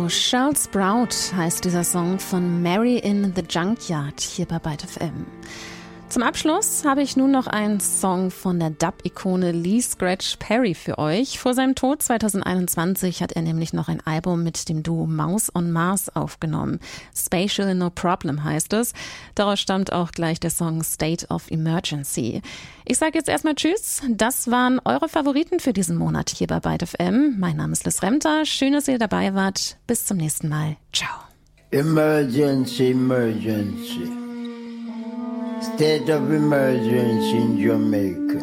Charles Sprout heißt dieser Song von Mary in the Junkyard hier bei Byte FM. Zum Abschluss habe ich nun noch einen Song von der Dub-Ikone Lee Scratch Perry für euch. Vor seinem Tod 2021 hat er nämlich noch ein Album mit dem Duo Mouse on Mars aufgenommen. Spatial No Problem heißt es. Daraus stammt auch gleich der Song State of Emergency. Ich sage jetzt erstmal Tschüss. Das waren eure Favoriten für diesen Monat hier bei Byte FM. Mein Name ist Liz Remter. Schön, dass ihr dabei wart. Bis zum nächsten Mal. Ciao. Emergency, emergency. State of emergency in Jamaica.